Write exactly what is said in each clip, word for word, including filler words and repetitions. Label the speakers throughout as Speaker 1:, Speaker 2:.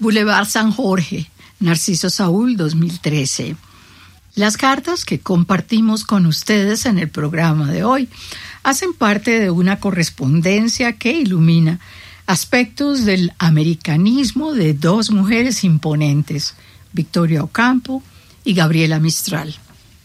Speaker 1: Boulevard San Jorge, Narciso Saúl, dos mil trece. Las cartas que compartimos con ustedes en el programa de hoy hacen parte de una correspondencia que ilumina aspectos del americanismo de dos mujeres imponentes, Victoria Ocampo y Gabriela Mistral.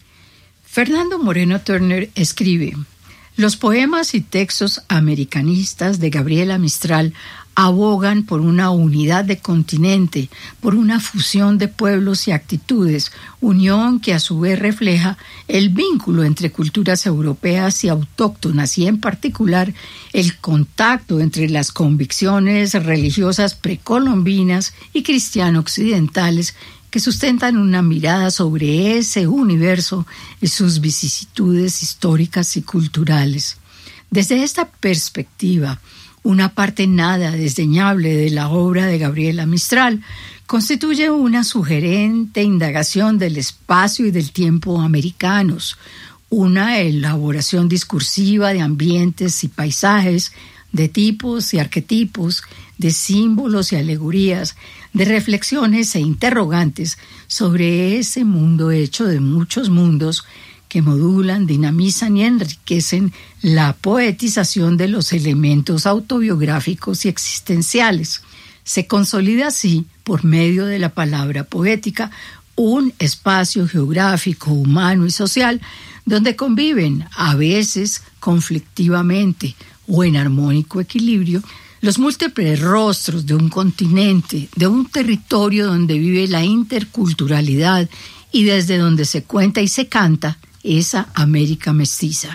Speaker 1: Fernando Moreno Turner escribe: los poemas y textos americanistas de Gabriela Mistral abogan por una unidad de continente, por una fusión de pueblos y actitudes, unión que a su vez refleja el vínculo entre culturas europeas y autóctonas y en particular el contacto entre las convicciones religiosas precolombinas y cristiano-occidentales que sustentan una mirada sobre ese universo y sus vicisitudes históricas y culturales. Desde esta perspectiva, una parte nada desdeñable de la obra de Gabriela Mistral constituye una sugerente indagación del espacio y del tiempo americanos, una elaboración discursiva de ambientes y paisajes, de tipos y arquetipos, de símbolos y alegorías, de reflexiones e interrogantes sobre ese mundo hecho de muchos mundos que modulan, dinamizan y enriquecen la poetización de los elementos autobiográficos y existenciales. Se consolida así, por medio de la palabra poética, un espacio geográfico, humano y social donde conviven, a veces conflictivamente o en armónico equilibrio, los múltiples rostros de un continente, de un territorio donde vive la interculturalidad y desde donde se cuenta y se canta esa América mestiza.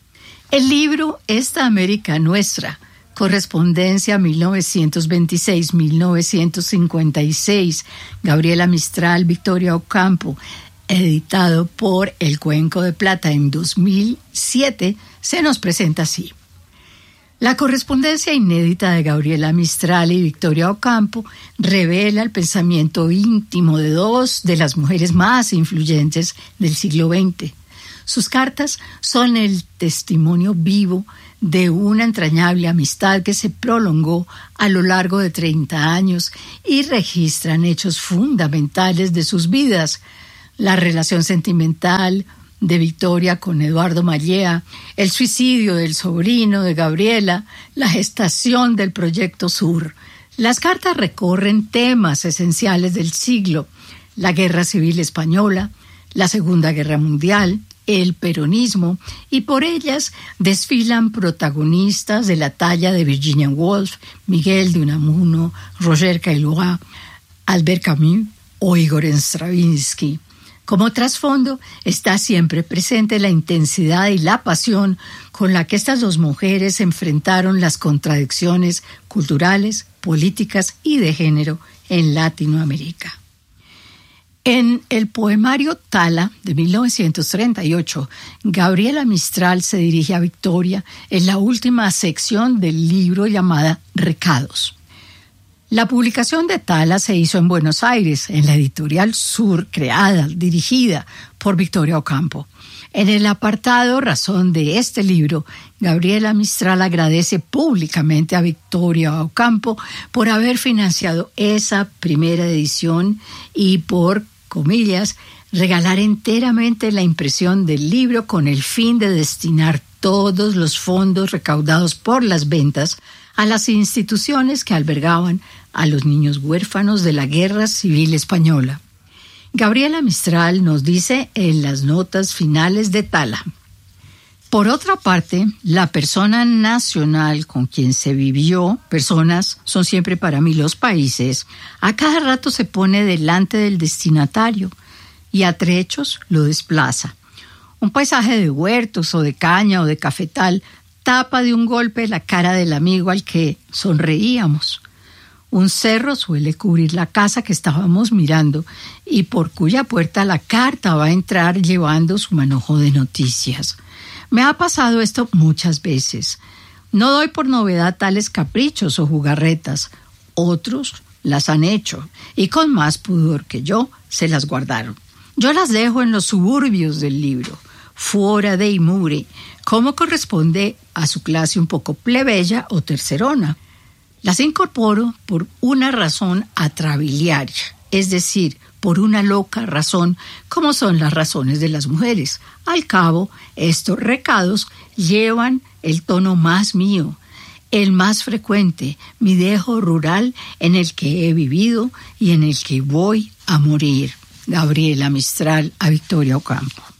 Speaker 1: El libro Esta América Nuestra, correspondencia mil novecientos veintiséis a mil novecientos cincuenta y seis, Gabriela Mistral, Victoria Ocampo, editado por El Cuenco de Plata en dos mil siete, se nos presenta así. La correspondencia inédita de Gabriela Mistral y Victoria Ocampo revela el pensamiento íntimo de dos de las mujeres más influyentes del siglo veinte. Sus cartas son el testimonio vivo de una entrañable amistad que se prolongó a lo largo de treinta años y registran hechos fundamentales de sus vidas: la relación sentimental de Victoria con Eduardo Mallea, el suicidio del sobrino de Gabriela, la gestación del Proyecto Sur. Las cartas recorren temas esenciales del siglo: la Guerra Civil Española, la Segunda Guerra Mundial, el peronismo, y por ellas desfilan protagonistas de la talla de Virginia Woolf, Miguel de Unamuno, Roger Caillois, Albert Camus o Igor Stravinsky. Como trasfondo está siempre presente la intensidad y la pasión con la que estas dos mujeres enfrentaron las contradicciones culturales, políticas y de género en Latinoamérica. En el poemario Tala de mil novecientos treinta y ocho, Gabriela Mistral se dirige a Victoria en la última sección del libro llamada Recados. La publicación de Tala se hizo en Buenos Aires, en la editorial Sur, creada, dirigida por Victoria Ocampo. En el apartado Razón de este libro, Gabriela Mistral agradece públicamente a Victoria Ocampo por haber financiado esa primera edición y por, comillas, regalar enteramente la impresión del libro con el fin de destinar todos los fondos recaudados por las ventas a las instituciones que albergaban a los niños huérfanos de la Guerra Civil Española. Gabriela Mistral nos dice en las notas finales de Tala: por otra parte, la persona nacional con quien se vivió, personas son siempre para mí los países, a cada rato se pone delante del destinatario y a trechos lo desplaza. Un paisaje de huertos o de caña o de cafetal tapa de un golpe la cara del amigo al que sonreíamos. Un cerro suele cubrir la casa que estábamos mirando y por cuya puerta la carta va a entrar llevando su manojo de noticias. Me ha pasado esto muchas veces. No doy por novedad tales caprichos o jugarretas. Otros las han hecho y con más pudor que yo se las guardaron. Yo las dejo en los suburbios del libro, fuera de Imure, como corresponde a su clase un poco plebeya o tercerona. Las incorporo por una razón atrabiliaria, es decir, por una loca razón, como son las razones de las mujeres. Al cabo, estos recados llevan el tono más mío, el más frecuente, mi dejo rural en el que he vivido y en el que voy a morir. Gabriela Mistral a Victoria Ocampo.